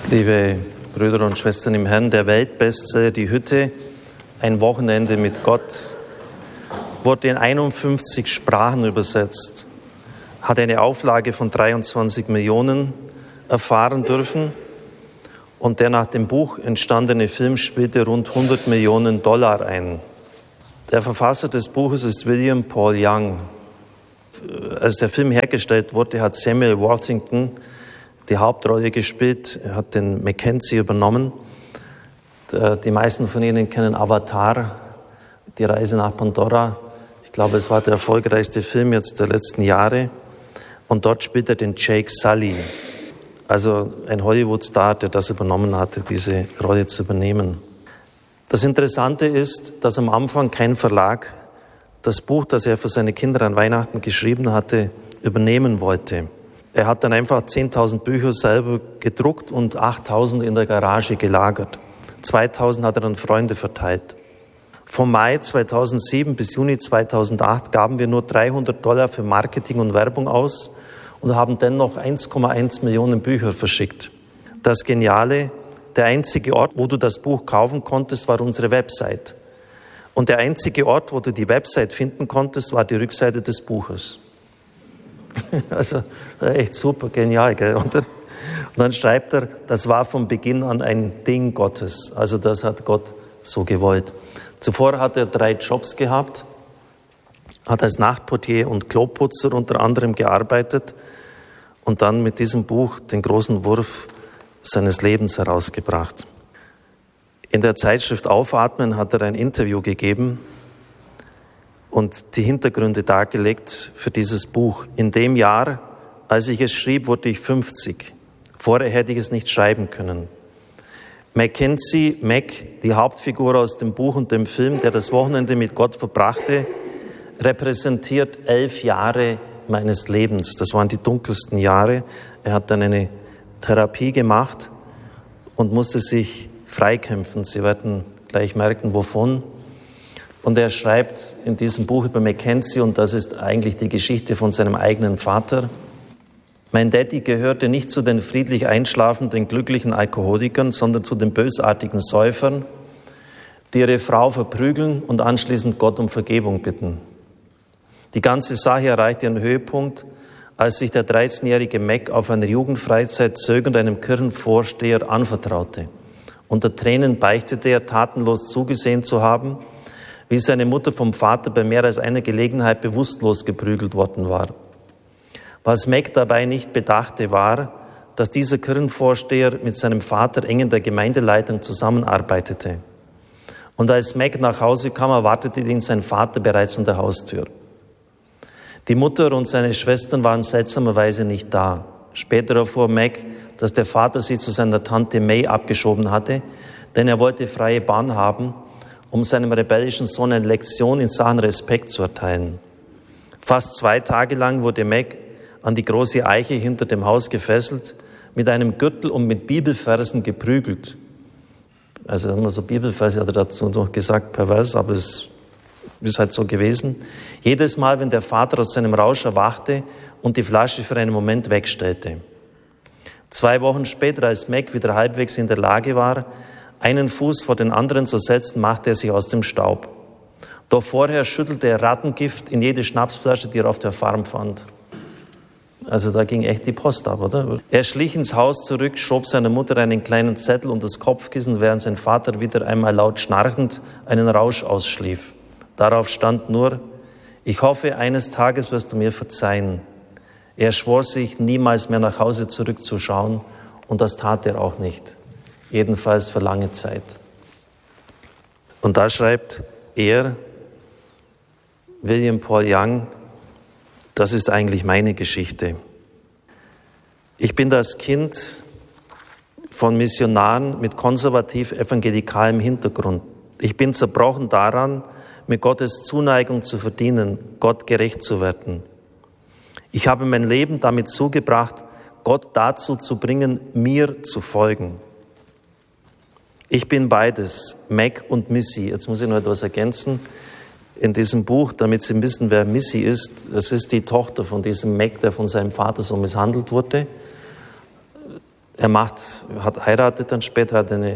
Liebe Brüder und Schwestern im Herrn, der Weltbestseller Die Hütte, ein Wochenende mit Gott, wurde in 51 Sprachen übersetzt, hat eine Auflage von 23 Millionen erfahren dürfen und der nach dem Buch entstandene Film spielte rund $100 Millionen ein. Der Verfasser des Buches ist William Paul Young. Als der Film hergestellt wurde, hat Samuel Worthington die Hauptrolle gespielt. Er hat den Mackenzie übernommen. Die meisten von Ihnen kennen Avatar, die Reise nach Pandora. Ich glaube, es war der erfolgreichste Film jetzt der letzten Jahre. Und dort spielt er den Jake Sully, also ein Hollywood-Star, der das übernommen hatte, diese Rolle zu übernehmen. Das Interessante ist, dass am Anfang kein Verlag das Buch, das er für seine Kinder an Weihnachten geschrieben hatte, übernehmen wollte. Er hat dann einfach 10.000 Bücher selber gedruckt und 8.000 in der Garage gelagert. 2.000 hat er an Freunde verteilt. Vom Mai 2007 bis Juni 2008 gaben wir nur $300 für Marketing und Werbung aus und haben dennoch 1,1 Millionen Bücher verschickt. Das Geniale, der einzige Ort, wo du das Buch kaufen konntest, war unsere Website. Und der einzige Ort, wo du die Website finden konntest, war die Rückseite des Buches. Also echt super, genial, gell? Und dann schreibt er, das war von Beginn an ein Ding Gottes. Also das hat Gott so gewollt. Zuvor hat er 3 Jobs gehabt, hat als Nachtportier und Kloputzer unter anderem gearbeitet und dann mit diesem Buch den großen Wurf seines Lebens herausgebracht. In der Zeitschrift Aufatmen hat er ein Interview gegeben und die Hintergründe dargelegt für dieses Buch. In dem Jahr, als ich es schrieb, wurde ich 50. Vorher hätte ich es nicht schreiben können. Mackenzie, Mac, die Hauptfigur aus dem Buch und dem Film, der das Wochenende mit Gott verbrachte, repräsentiert 11 Jahre meines Lebens. Das waren die dunkelsten Jahre. Er hat dann eine Therapie gemacht und musste sich freikämpfen. Sie werden gleich merken, wovon. Und er schreibt in diesem Buch über Mackenzie, und das ist eigentlich die Geschichte von seinem eigenen Vater: Mein Daddy gehörte nicht zu den friedlich einschlafenden, glücklichen Alkoholikern, sondern zu den bösartigen Säufern, die ihre Frau verprügeln und anschließend Gott um Vergebung bitten. Die ganze Sache erreichte ihren Höhepunkt, als sich der 13-jährige Mac auf einer Jugendfreizeit zögernd einem Kirchenvorsteher anvertraute. Unter Tränen beichtete er, tatenlos zugesehen zu haben, wie seine Mutter vom Vater bei mehr als einer Gelegenheit bewusstlos geprügelt worden war. Was Mac dabei nicht bedachte, war, dass dieser Kirchenvorsteher mit seinem Vater eng in der Gemeindeleitung zusammenarbeitete. Und als Mac nach Hause kam, erwartete ihn sein Vater bereits an der Haustür. Die Mutter und seine Schwestern waren seltsamerweise nicht da. Später erfuhr Mac, dass der Vater sie zu seiner Tante May abgeschoben hatte, denn er wollte freie Bahn haben, um seinem rebellischen Sohn eine Lektion in Sachen Respekt zu erteilen. Fast 2 Tage lang wurde Mac an die große Eiche hinter dem Haus gefesselt, mit einem Gürtel und mit Bibelversen geprügelt. Also immer so Bibelverse hat er dazu noch gesagt, pervers, aber es ist halt so gewesen. Jedes Mal, wenn der Vater aus seinem Rausch erwachte und die Flasche für einen Moment wegstellte. 2 Wochen später, als Mac wieder halbwegs in der Lage war, einen Fuß vor den anderen zu setzen, machte er sich aus dem Staub. Doch vorher schüttelte er Rattengift in jede Schnapsflasche, die er auf der Farm fand. Also da ging echt die Post ab, oder? Er schlich ins Haus zurück, schob seiner Mutter einen kleinen Zettel unter das Kopfkissen, während sein Vater wieder einmal laut schnarchend einen Rausch ausschlief. Darauf stand nur: Ich hoffe, eines Tages wirst du mir verzeihen. Er schwor sich, niemals mehr nach Hause zurückzuschauen, und das tat er auch nicht. Jedenfalls für lange Zeit. Und da schreibt er, William Paul Young, das ist eigentlich meine Geschichte. Ich bin das Kind von Missionaren mit konservativ-evangelikalem Hintergrund. Ich bin zerbrochen daran, mit Gottes Zuneigung zu verdienen, Gott gerecht zu werden. Ich habe mein Leben damit zugebracht, Gott dazu zu bringen, mir zu folgen. Ich bin beides, Mac und Missy. Jetzt muss ich noch etwas ergänzen in diesem Buch, damit Sie wissen, wer Missy ist. Das ist die Tochter von diesem Mac, der von seinem Vater so misshandelt wurde. hat heiratet dann später, hat eine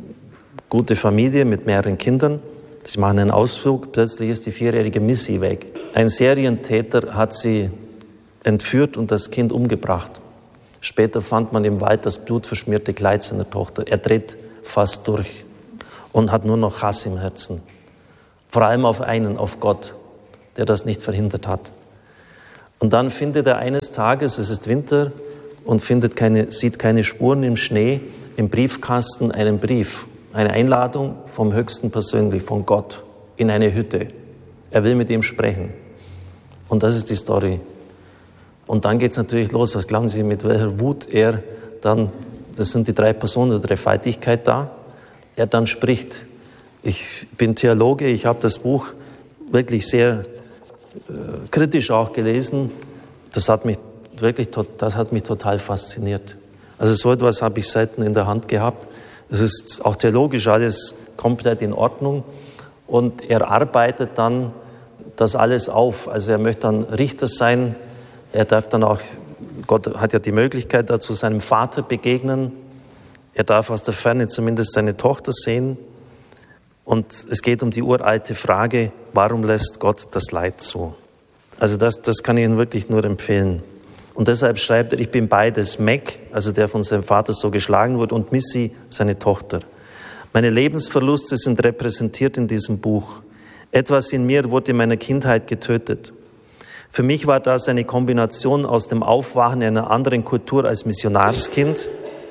gute Familie mit mehreren Kindern. Sie machen einen Ausflug, plötzlich ist die 4-jährige Missy weg. Ein Serientäter hat sie entführt und das Kind umgebracht. Später fand man im Wald das blutverschmierte Kleid seiner Tochter. Er dreht fast durch und hat nur noch Hass im Herzen. Vor allem auf Gott, der das nicht verhindert hat. Und dann findet er eines Tages, es ist Winter, und sieht keine Spuren im Schnee, im Briefkasten einen Brief, eine Einladung vom Höchsten persönlich, von Gott, in eine Hütte. Er will mit ihm sprechen. Und das ist die Story. Und dann geht es natürlich los. Was glauben Sie, mit welcher Wut er dann, das sind die 3 Personen der Dreifaltigkeit da, er dann spricht. Ich bin Theologe, ich habe das Buch wirklich sehr kritisch auch gelesen. Das hat mich total fasziniert. Also so etwas habe ich selten in der Hand gehabt. Es ist auch theologisch alles komplett in Ordnung. Und er arbeitet dann das alles auf. Also er möchte dann Richter sein. Er darf dann auch, Gott hat ja die Möglichkeit dazu, seinem Vater begegnen. Er darf aus der Ferne zumindest seine Tochter sehen. Und es geht um die uralte Frage, warum lässt Gott das Leid zu? Also das kann ich Ihnen wirklich nur empfehlen. Und deshalb schreibt er, ich bin beides, Mac, also der von seinem Vater so geschlagen wurde, und Missy, seine Tochter. Meine Lebensverluste sind repräsentiert in diesem Buch. Etwas in mir wurde in meiner Kindheit getötet. Für mich war das eine Kombination aus dem Aufwachen einer anderen Kultur als Missionarskind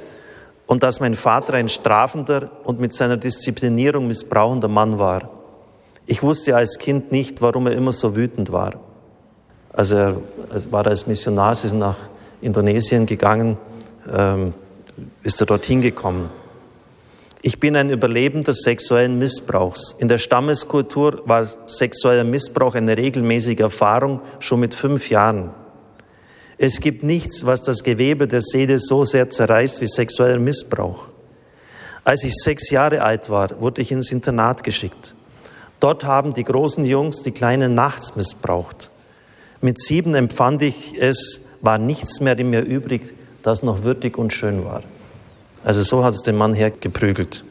und dass mein Vater ein strafender und mit seiner Disziplinierung missbrauchender Mann war. Ich wusste als Kind nicht, warum er immer so wütend war. Also er war als Missionar, sie sind nach Indonesien gegangen, ist er dorthin gekommen. Ich bin ein Überlebender sexuellen Missbrauchs. In der Stammeskultur war sexueller Missbrauch eine regelmäßige Erfahrung, schon mit 5 Jahren. Es gibt nichts, was das Gewebe der Seele so sehr zerreißt wie sexueller Missbrauch. Als ich 6 Jahre alt war, wurde ich ins Internat geschickt. Dort haben die großen Jungs die Kleinen nachts missbraucht. Mit 7 empfand ich, es war nichts mehr in mir übrig, das noch würdig und schön war. Also so hat es den Mann hergeprügelt.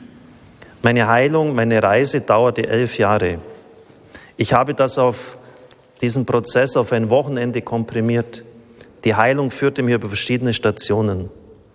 Meine Heilung, meine Reise dauerte 11 Jahre. Ich habe diesen Prozess auf ein Wochenende komprimiert. Die Heilung führte mich über verschiedene Stationen.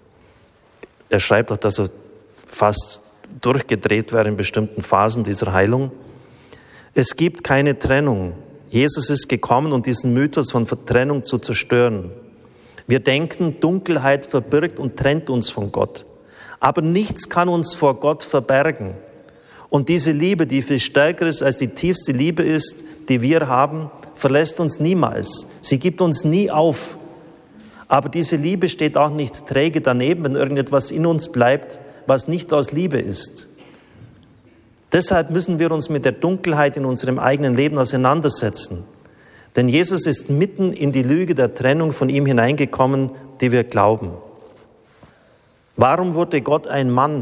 Er schreibt auch, dass er fast durchgedreht wäre in bestimmten Phasen dieser Heilung. Es gibt keine Trennung. Jesus ist gekommen, um diesen Mythos von Trennung zu zerstören. Wir denken, Dunkelheit verbirgt und trennt uns von Gott. Aber nichts kann uns vor Gott verbergen. Und diese Liebe, die viel stärker ist als die tiefste Liebe ist, die wir haben, verlässt uns niemals. Sie gibt uns nie auf. Aber diese Liebe steht auch nicht träge daneben, wenn irgendetwas in uns bleibt, was nicht aus Liebe ist. Deshalb müssen wir uns mit der Dunkelheit in unserem eigenen Leben auseinandersetzen. Denn Jesus ist mitten in die Lüge der Trennung von ihm hineingekommen, die wir glauben. Warum wurde Gott ein Mann?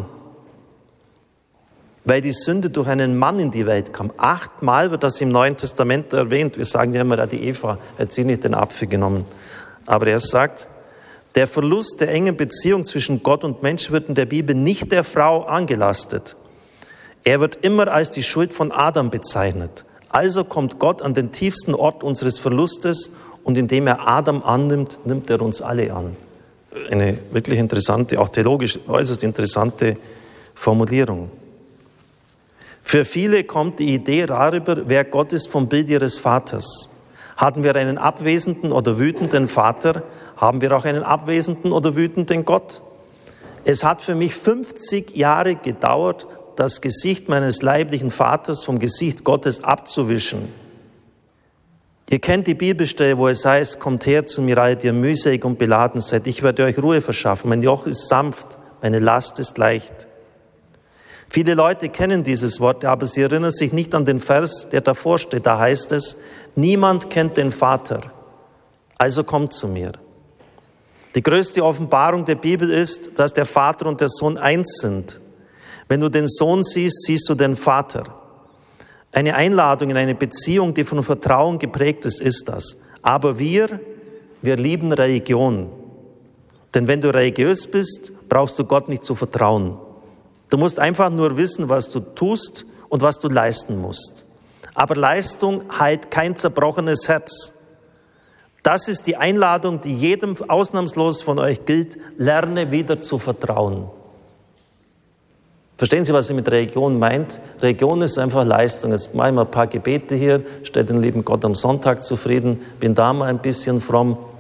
Weil die Sünde durch einen Mann in die Welt kam. 8-mal wird das im Neuen Testament erwähnt. Wir sagen ja immer, die Eva hat sie nicht den Apfel genommen. Aber er sagt, der Verlust der engen Beziehung zwischen Gott und Mensch wird in der Bibel nicht der Frau angelastet. Er wird immer als die Schuld von Adam bezeichnet. Also kommt Gott an den tiefsten Ort unseres Verlustes und indem er Adam annimmt, nimmt er uns alle an. Eine wirklich interessante, auch theologisch äußerst interessante Formulierung. Für viele kommt die Idee darüber, wer Gott ist, vom Bild ihres Vaters. Hatten wir einen abwesenden oder wütenden Vater, haben wir auch einen abwesenden oder wütenden Gott. Es hat für mich 50 Jahre gedauert, das Gesicht meines leiblichen Vaters vom Gesicht Gottes abzuwischen. Ihr kennt die Bibelstelle, wo es heißt, kommt her zu mir, alle, die ihr mühselig und beladen seid. Ich werde euch Ruhe verschaffen. Mein Joch ist sanft, meine Last ist leicht. Viele Leute kennen dieses Wort, aber sie erinnern sich nicht an den Vers, der davor steht. Da heißt es, niemand kennt den Vater, also kommt zu mir. Die größte Offenbarung der Bibel ist, dass der Vater und der Sohn eins sind. Wenn du den Sohn siehst, siehst du den Vater. Eine Einladung in eine Beziehung, die von Vertrauen geprägt ist, ist das. Aber wir lieben Religion. Denn wenn du religiös bist, brauchst du Gott nicht zu vertrauen. Du musst einfach nur wissen, was du tust und was du leisten musst. Aber Leistung heilt kein zerbrochenes Herz. Das ist die Einladung, die jedem ausnahmslos von euch gilt. Lerne wieder zu vertrauen. Verstehen Sie, was sie mit Religion meint? Religion ist einfach Leistung. Jetzt mache ich mal ein paar Gebete hier, stelle den lieben Gott am Sonntag zufrieden, bin da mal ein bisschen fromm.